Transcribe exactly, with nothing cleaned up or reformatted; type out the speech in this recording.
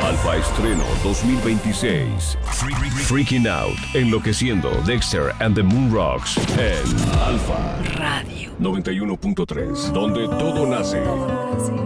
Alfa Estreno dos mil veintiséis. Freaking Out, Enloqueciendo, Dexter and the Moon Rocks en Alfa Radio noventa y uno punto tres, donde todo nace.